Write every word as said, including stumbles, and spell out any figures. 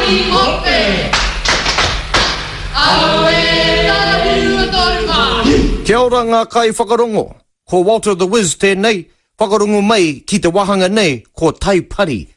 Kia ora ngā kai whakarongo. Ko Walter the Wiz tēnei, whakarongo mai ki te wahanga nei, ko Tai Pari.